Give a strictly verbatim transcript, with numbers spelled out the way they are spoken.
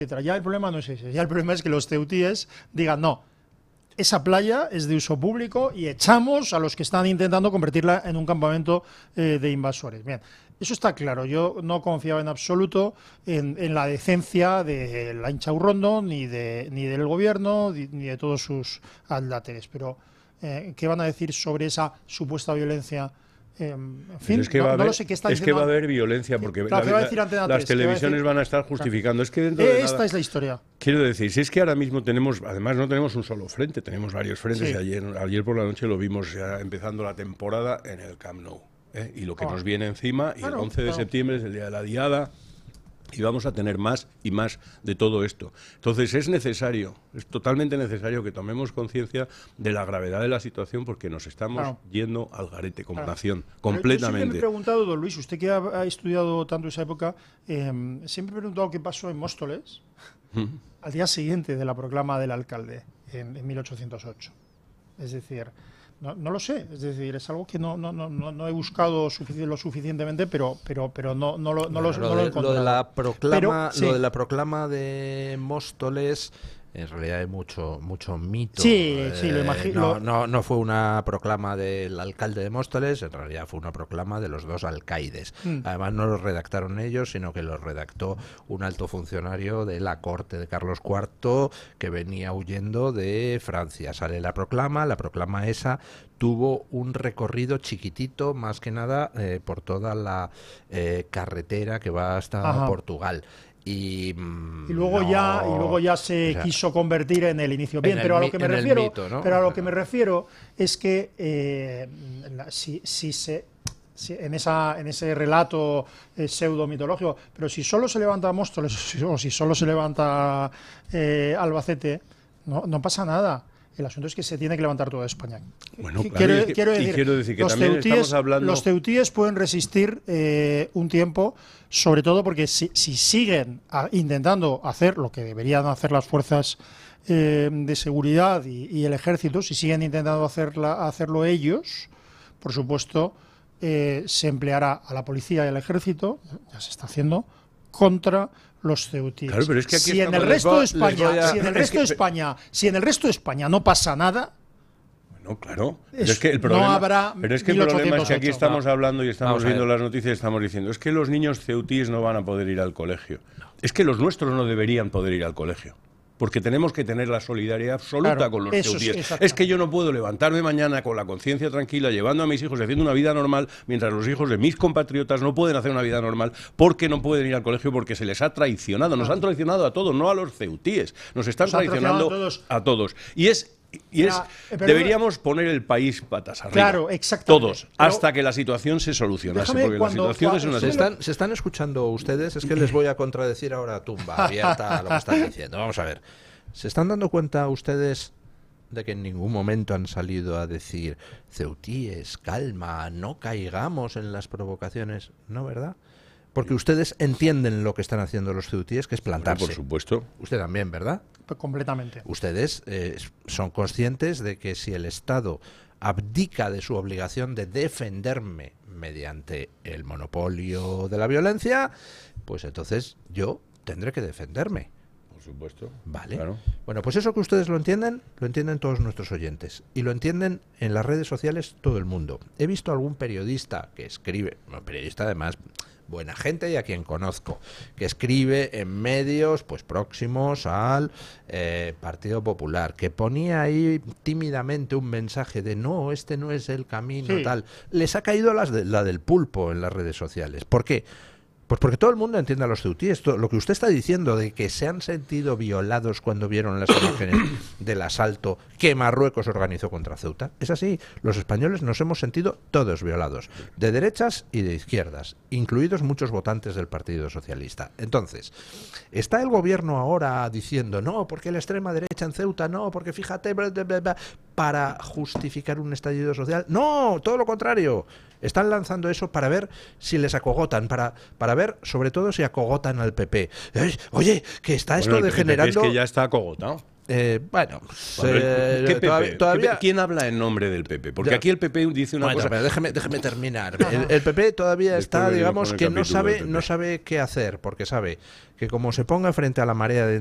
Ya el problema no es ese, ya el problema es que los ceutíes digan no, esa playa es de uso público y echamos a los que están intentando convertirla en un campamento eh, de invasores. Bien, eso está claro, yo no confiaba en absoluto en, en la decencia de la Incha Urrondo, ni, de, ni del gobierno, ni, ni de todos sus adláteres, pero eh, ¿qué van a decir sobre esa supuesta violencia? Eh, en fin, es que, no, va, a haber, no lo sé qué está es que va a haber violencia porque claro, la, va a decir la, Antena las tres, televisiones decir, van a estar justificando. Es que dentro eh, de esta nada, es la historia. Quiero decir, si es que ahora mismo tenemos, además no tenemos un solo frente, tenemos varios frentes Sí. y ayer, ayer por la noche lo vimos ya empezando la temporada en el Camp Nou. ¿eh? Y lo que oh. nos viene encima, y claro, el once de claro. septiembre es el día de la Diada, y vamos a tener más y más de todo esto. Entonces es necesario, es totalmente necesario que tomemos conciencia de la gravedad de la situación porque nos estamos claro. yendo al garete como claro. nación, completamente. Yo siempre me he preguntado, don Luis, usted que ha, ha estudiado tanto esa época, eh, siempre me he preguntado qué pasó en Móstoles ¿Mm? al día siguiente de la proclama del alcalde, en, en mil ochocientos ocho. Es decir... No, no lo sé, es decir, es algo que no, no, no, no he buscado sufici lo suficientemente, pero, pero, pero no, no, lo, no, bueno, lo, lo, no lo he de, encontrado. Lo de la proclama, pero, sí. lo de la proclama de Móstoles, en realidad hay mucho, mucho mito. Sí, eh, sí, lo imagino. No, no, no fue una proclama del alcalde de Móstoles, en realidad fue una proclama de los dos alcaides. Mm. Además no lo redactaron ellos, sino que lo redactó un alto funcionario de la corte de Carlos cuarto que venía huyendo de Francia. Sale la proclama, la proclama esa tuvo un recorrido chiquitito, más que nada eh, por toda la eh, carretera que va hasta Ajá. Portugal. Y, mmm, y luego no, ya y luego ya se o sea, quiso convertir en el inicio bien, pero a lo que me refiero mito, ¿no? pero a lo que me refiero es que eh, si, si se si en esa en ese relato eh, pseudo mitológico, pero si solo se levanta Móstoles o si solo se levanta eh, Albacete, no, no pasa nada. El asunto es que se tiene que levantar toda España. Bueno, claro, quiero, es que, quiero, decir, quiero decir que los también ceutíes, estamos hablando... Los ceutíes pueden resistir eh, un tiempo, sobre todo porque si, si siguen a, intentando hacer lo que deberían hacer las fuerzas eh, de seguridad y, y el ejército, si siguen intentando hacerla, hacerlo ellos, por supuesto, eh, se empleará a la policía y al ejército, ya se está haciendo, contra los ceutíes. Claro, pero es que aquí si en el resto de España, a... si en el resto de España, si en el resto de España no pasa nada, no, claro. Pero es que el problema, no habrá pero es, que el problema es que aquí estamos hablando y estamos viendo las noticias y estamos diciendo es que los niños ceutíes no van a poder ir al colegio. No. Es que los nuestros no deberían poder ir al colegio. Porque tenemos que tener la solidaridad absoluta claro, con los ceutíes. Es, es que yo no puedo levantarme mañana con la conciencia tranquila, llevando a mis hijos y haciendo una vida normal, mientras los hijos de mis compatriotas no pueden hacer una vida normal porque no pueden ir al colegio porque se les ha traicionado. Nos han traicionado a todos, no a los ceutíes. Nos están Nos traicionando a todos. a todos. Y es... Y es, ya, deberíamos poner el país patas arriba. Claro, exactamente. Todos, hasta que la situación se solucionase. Porque cuando, la situación cuando, es una se, están, se están escuchando ustedes, es que les voy a contradecir ahora a tumba abierta a lo que están diciendo. Vamos a ver. ¿Se están dando cuenta ustedes de que en ningún momento han salido a decir ceutíes, calma, no caigamos en las provocaciones? No, ¿verdad? Porque ustedes entienden lo que están haciendo los ceutíes, que es plantarse. Por supuesto. Usted también, ¿verdad? Completamente. Ustedes eh, son conscientes de que si el Estado abdica de su obligación de defenderme mediante el monopolio de la violencia, pues entonces yo tendré que defenderme. Por supuesto. Vale. Claro. Bueno, pues eso que ustedes lo entienden, lo entienden todos nuestros oyentes. Y lo entienden en las redes sociales todo el mundo. He visto algún periodista que escribe, un periodista además... buena gente y a quien conozco, que escribe en medios pues próximos al eh, Partido Popular, que ponía ahí tímidamente un mensaje de no, este no es el camino, sí. tal. Les ha caído las de, la del pulpo en las redes sociales. ¿Por qué? Pues porque todo el mundo entiende a los ceutíes. Lo que usted está diciendo de que se han sentido violados cuando vieron las imágenes del asalto que Marruecos organizó contra Ceuta, es así. Los españoles nos hemos sentido todos violados, de derechas y de izquierdas, incluidos muchos votantes del Partido Socialista. Entonces, ¿está el gobierno ahora diciendo no, porque la extrema derecha en Ceuta, no, porque fíjate, bla, bla, bla, para justificar un estallido social? No, todo lo contrario. Están lanzando eso para ver si les acogotan, para, para ver sobre todo si acogotan al P P. Oye, que está esto bueno, degenerando... Es que ya está acogotado. Eh, bueno, pues, bueno eh, ¿qué P P? todavía, todavía... ¿Quién habla en nombre del P P? Porque aquí el P P dice una bueno, cosa... pero déjeme, déjeme terminar. El, el P P todavía está, digamos, que no sabe, no sabe qué hacer, porque sabe que como se ponga frente a la marea de